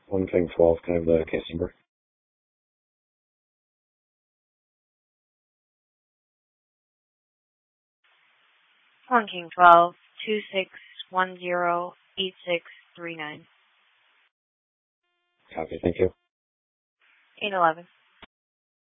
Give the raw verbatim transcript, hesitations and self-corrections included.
One King twelve, can I have the case number? One King twelve, two six one zero, eight six three nine. Copy, thank you. eight eleven.